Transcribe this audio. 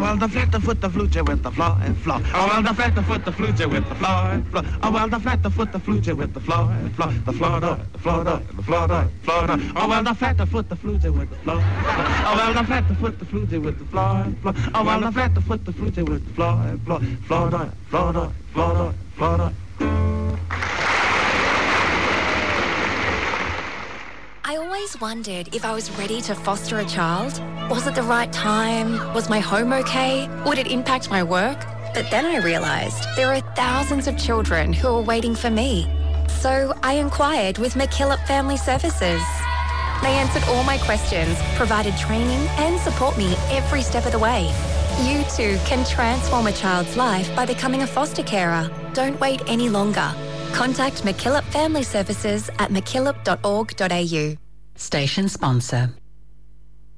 well, the flatter foot, the flute with the floor and floor. Oh, well, the flatter foot, the flute with the floor and floor. Oh, well, the flatter foot, the flute with the floor and floor. The floor, the floor, the floor, the floor. Oh, well, the flatter foot, the flute with the floor. Oh, well, the flatter foot, the flute with the floor and floor. Oh, well, the flatter foot, the flute with the floor and floor. Floor, floor, floor, floor. I always wondered if I was ready to foster a child. Was it the right time? Was my home okay? Would it impact my work? But then I realised there are thousands of children who are waiting for me. So I inquired with McKillop Family Services. They answered all my questions, provided training and support me every step of the way. You too can transform a child's life by becoming a foster carer. Don't wait any longer. Contact McKillop Family Services at mckillop.org.au. Station sponsor.